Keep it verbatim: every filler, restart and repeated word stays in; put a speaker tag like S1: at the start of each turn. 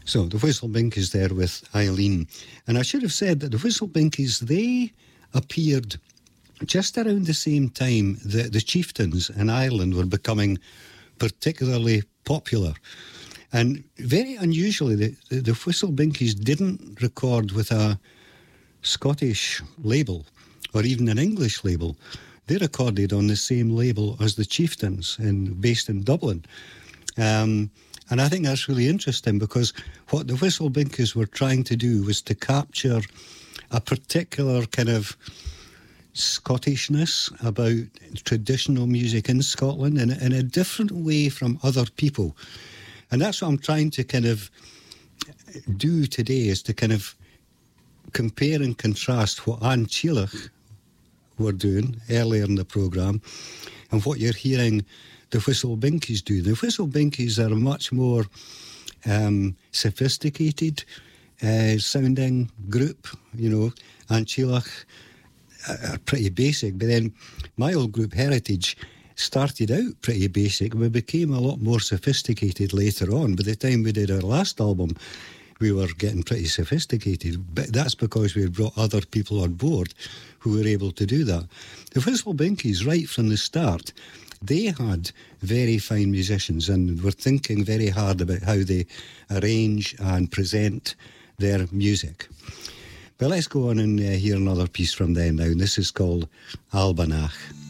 S1: So the Whistle Binkies there with Eileen. And I should have said that the Whistle Binkies, they appeared just around the same time that the Chieftains in Ireland were becoming particularly popular. And very unusually, the, the, the Whistle Binkies didn't record with a Scottish label or even an English label. They recorded on the same label as the Chieftains, in, based in Dublin. Um, and I think that's really interesting, because what the Whistle Binkies were trying to do was to capture a particular kind of Scottishness about traditional music in Scotland in, in a different way from other people. And that's what I'm trying to kind of do today, is to kind of compare and contrast what Anne Chialach were doing earlier in the programme and what you're hearing the Whistle Binkies do. The Whistle Binkies are a much more um, sophisticated uh, sounding group, you know. Anne Chialach are pretty basic, but then my old group Heritage started out pretty basic. We became a lot more sophisticated later on. By the time we did our last album, we were getting pretty sophisticated, but that's because we had brought other people on board who were able to do that. The Whistle Binkies, right from the start, they had very fine musicians and were thinking very hard about how they arrange and present their music. But let's go on and uh, hear another piece from them now, and this is called Albanach.